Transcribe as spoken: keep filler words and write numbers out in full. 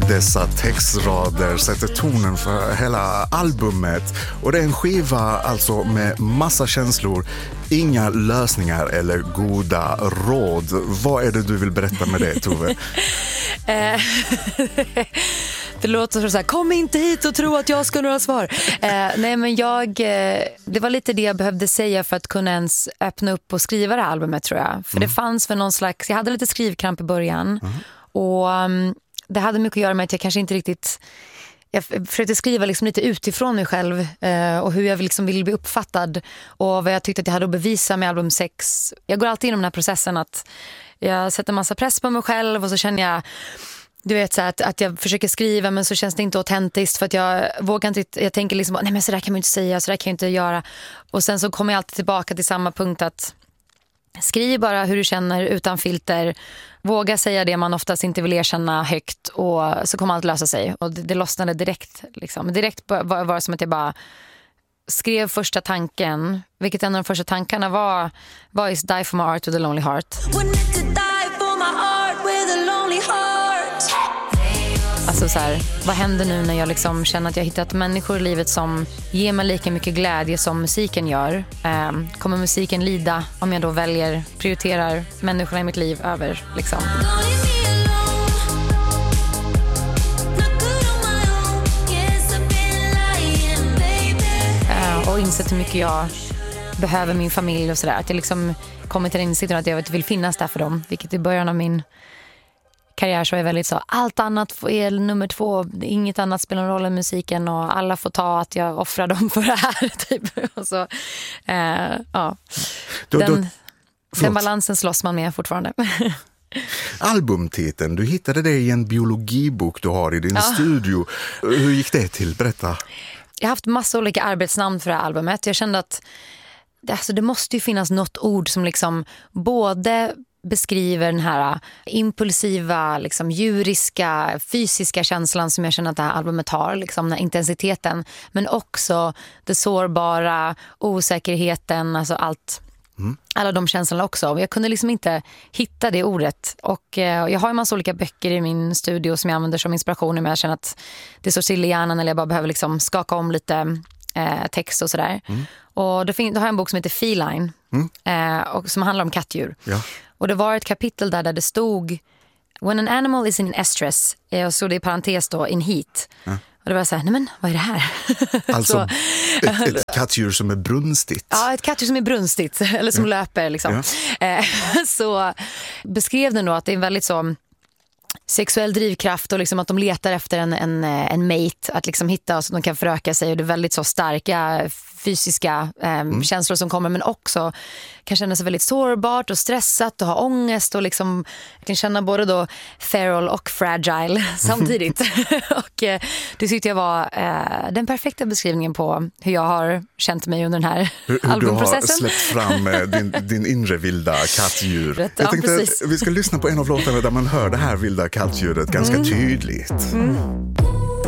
dessa textrader sätter tonen för hela albumet. Och det är en skiva alltså med massa känslor, inga lösningar eller goda råd. Vad är det du vill berätta med det, Tove? Det låter som så här, kom inte hit och tro att jag ska några svar. Eh, nej men jag, eh, det var lite det jag behövde säga för att kunna ens öppna upp och skriva det här albumet, tror jag. För mm. det fanns väl någon slags, jag hade lite skrivkramp i början. Mm. Och um, det hade mycket att göra med att jag kanske inte riktigt, jag försökte skriva liksom lite utifrån mig själv eh, och hur jag liksom ville bli uppfattad och vad jag tyckte att jag hade att bevisa med album sex. Jag går alltid igenom den här processen att jag sätter massa press på mig själv och så känner jag, du vet så här, att, att jag försöker skriva men så känns det inte autentiskt för att jag vågar inte, jag tänker liksom, nej men så där kan man inte säga, så där kan jag inte göra. Och sen så kommer jag alltid tillbaka till samma punkt att skriv bara hur du känner utan filter. Våga säga det man oftast inte vill erkänna högt och så kommer allt lösa sig. Och det, det lossnade direkt. Liksom. Direkt var, var det som att jag bara skrev första tanken. Vilket en av de första tankarna var, var is die for my art with a lonely heart. Alltså så här, vad händer nu när jag liksom känner att jag hittat människor i livet som ger mig lika mycket glädje som musiken gör? Eh, kommer musiken lida om jag då väljer, prioriterar människorna i mitt liv över liksom? Eh, och insett hur mycket jag behöver min familj och sådär. Att jag liksom kommer till den insikten att jag vill finnas där för dem. Vilket i början av min karriär så är väldigt så, allt annat är nummer två, inget annat spelar någon roll än musiken och alla får ta att jag offrar dem för det här typ. Och så, eh, ja. Då, den, då, den balansen slåss man med fortfarande. Albumtiteln, du hittade det i en biologibok du har i din ja. studio. Hur gick det till? Berätta. Jag har haft massa olika arbetsnamn för det här albumet. Jag kände att det, alltså, det måste ju finnas något ord som liksom både beskriver den här impulsiva, liksom, djuriska, fysiska känslan som jag känner att det här albumet har, liksom, den här intensiteten, men också det sårbara, osäkerheten, alltså allt, mm. alla de känslorna också. Jag kunde liksom inte hitta det ordet och eh, jag har en massa olika böcker i min studio som jag använder som inspiration men jag känner att det står still i hjärnan eller jag bara behöver liksom skaka om lite eh, text och sådär. Mm. Och då, fin- då har jag en bok som heter Feline mm. eh, och som handlar om kattdjur. Ja. Och det var ett kapitel där, där det stod when an animal is in estrus, och så det i parentes då, in heat. Ja. Och det var så här, nej men vad är det här? Alltså så, ett, ett kattdjur som är brunstigt. Ja, ett kattdjur som är brunstigt, eller som ja. löper liksom. Ja. Så beskrev den då att det är en väldigt så sexuell drivkraft och liksom att de letar efter en, en, en mate att liksom hitta så att de kan föröka sig och det är väldigt så starka fysiska eh, mm. känslor som kommer men också kan känna sig väldigt sårbart och stressat och ha ångest och liksom kan känna både då feral och fragile samtidigt. Och eh, det tyckte jag var eh, den perfekta beskrivningen på hur jag har känt mig under den här hur, hur albumprocessen. Du har släppt fram eh, din, din inre vilda kattdjur. Rätt, jag ja, tänkte precis. Vi ska lyssna på en av låtarna där man hör det här vilda kattdjuret ganska mm. tydligt. Mm.